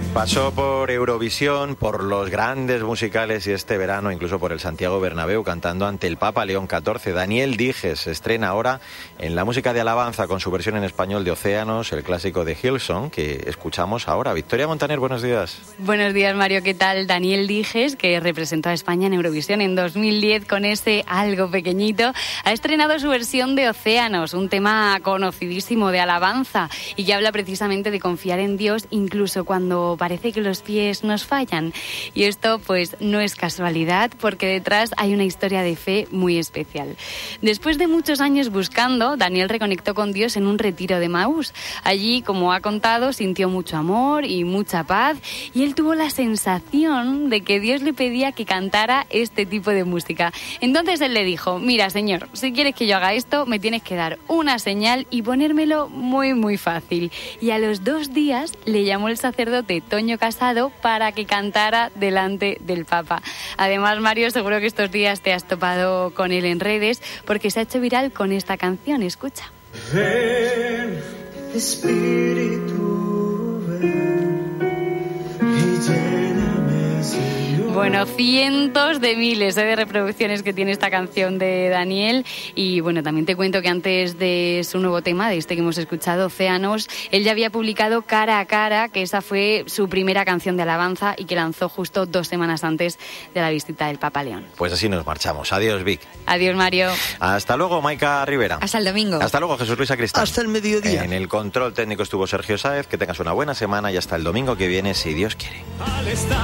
Pasó por Eurovisión, por los grandes musicales y este verano incluso por el Santiago Bernabéu cantando ante el Papa León XIV. Daniel Dijes se estrena ahora en la música de alabanza con su versión en español de Océanos, el clásico de Hillsong que escuchamos ahora. Victoria Montaner, buenos días. Buenos días, Mario, ¿qué tal? Daniel Dijes, que representó a España en Eurovisión en 2010 con ese Algo Pequeñito, ha estrenado su versión de Océanos, un tema conocidísimo de alabanza y que habla precisamente de confiar en Dios incluso cuando parece que los pies nos fallan. Y esto pues no es casualidad, porque detrás hay una historia de fe muy especial. Después de muchos años buscando, Daniel reconectó con Dios en un retiro de Maús. Allí, como ha contado, sintió mucho amor y mucha paz, y él tuvo la sensación de que Dios le pedía que cantara este tipo de música. Entonces él le dijo: mira, Señor, si quieres que yo haga esto, me tienes que dar una señal y ponérmelo muy, muy fácil. Y a los 2 días le llamó el sacerdote Toño Casado para que cantara delante del Papa. Además, Mario, seguro que estos días te has topado con él en redes porque se ha hecho viral con esta canción. Escucha. Ven, Espíritu, ven y lléname, Señor. Bueno, cientos de miles de reproducciones que tiene esta canción de Daniel. Y bueno, también te cuento que antes de su nuevo tema, de este que hemos escuchado, Océanos, él ya había publicado Cara a Cara, que esa fue su primera canción de alabanza y que lanzó justo 2 semanas antes de la visita del Papa León. Pues así nos marchamos. Adiós, Vic. Adiós, Mario. Hasta luego, Maika Rivera. Hasta el domingo. Hasta luego, Jesús Luis Sacristán. Hasta el mediodía. En el control técnico estuvo Sergio Sáez. Que tengas una buena semana y hasta el domingo que viene, si Dios quiere.